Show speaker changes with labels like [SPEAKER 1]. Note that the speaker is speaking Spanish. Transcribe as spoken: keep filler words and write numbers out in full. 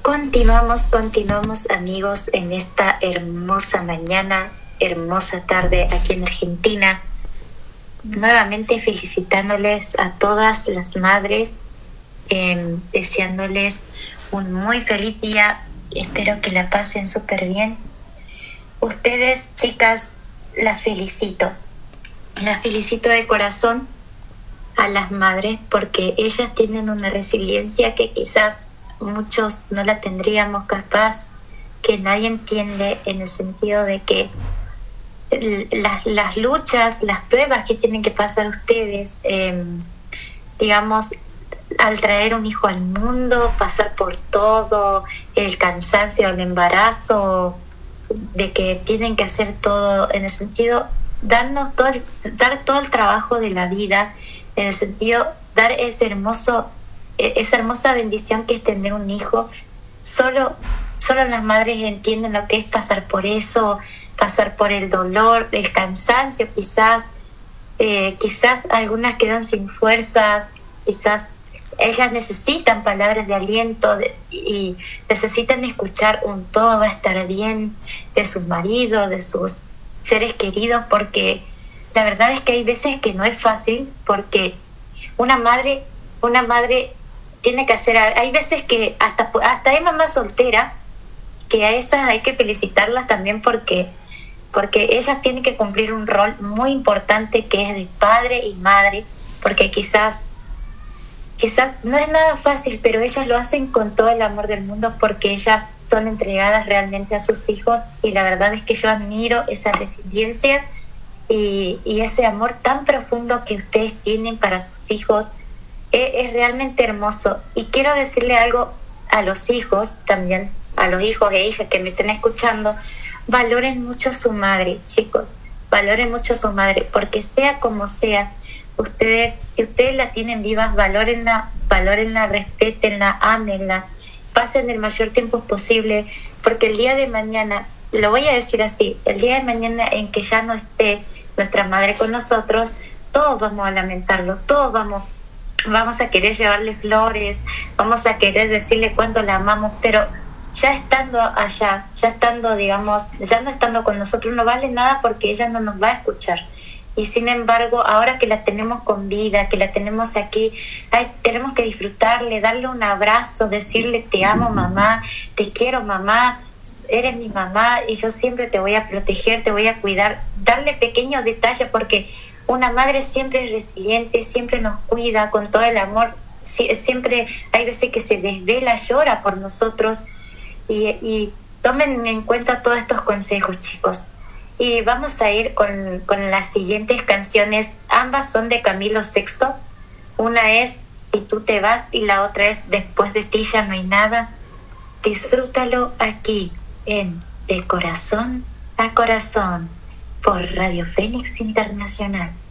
[SPEAKER 1] Continuamos, continuamos amigos en esta hermosa mañana, hermosa tarde aquí en Argentina. Nuevamente felicitándoles a todas las madres, eh, deseándoles un muy feliz día. Espero que la pasen súper bien. Ustedes, chicas, las felicito. Las felicito de corazón a las madres porque ellas tienen una resiliencia que quizás muchos no la tendríamos capaz, que nadie entiende, en el sentido de que las, las luchas, las pruebas que tienen que pasar ustedes, eh, digamos, al traer un hijo al mundo, pasar por todo, el cansancio, el embarazo, de que tienen que hacer todo, en el sentido, darnos todo el, dar todo el trabajo de la vida, en el sentido, dar ese hermoso esa hermosa bendición que es tener un hijo. Solo, solo las madres entienden lo que es pasar por eso, pasar por el dolor, el cansancio, quizás, eh, quizás algunas quedan sin fuerzas, quizás ellas necesitan palabras de aliento de, y necesitan escuchar un todo va a estar bien de sus maridos, de sus seres queridos, porque la verdad es que hay veces que no es fácil, porque una madre, una madre tiene que hacer, hay veces que hasta, hasta hay mamá soltera, que a esas hay que felicitarlas también porque, porque ellas tienen que cumplir un rol muy importante que es de padre y madre, porque quizás, quizás no es nada fácil, pero ellas lo hacen con todo el amor del mundo porque ellas son entregadas realmente a sus hijos, y la verdad es que yo admiro esa resiliencia y, y ese amor tan profundo que ustedes tienen para sus hijos. Es realmente hermoso. Y quiero decirle algo a los hijos también, a los hijos e hijas que me estén escuchando: valoren mucho a su madre, chicos, valoren mucho a su madre, porque sea como sea, ustedes, si ustedes la tienen viva, valórenla, valórenla, respétenla, ámenla, pasen el mayor tiempo posible, porque el día de mañana, lo voy a decir así, el día de mañana en que ya no esté nuestra madre con nosotros, todos vamos a lamentarlo, todos vamos vamos a querer llevarle flores, vamos a querer decirle cuánto la amamos, pero ya estando allá, ya estando, digamos, ya no estando con nosotros, no vale nada porque ella no nos va a escuchar. Y sin embargo, ahora que la tenemos con vida, que la tenemos aquí, ay, tenemos que disfrutarle, darle un abrazo, decirle te amo mamá, te quiero mamá, eres mi mamá y yo siempre te voy a proteger, te voy a cuidar, darle pequeños detalles, porque una madre siempre es resiliente, siempre nos cuida con todo el amor, siempre hay veces que se desvela, llora por nosotros, y, y tomen en cuenta todos estos consejos, chicos. Y vamos a ir con, con las siguientes canciones, ambas son de Camilo Sexto, una es Si tú te vas y la otra es Después de ti ya no hay nada. Disfrútalo aquí en De Corazón a Corazón por Radio Fénix Internacional.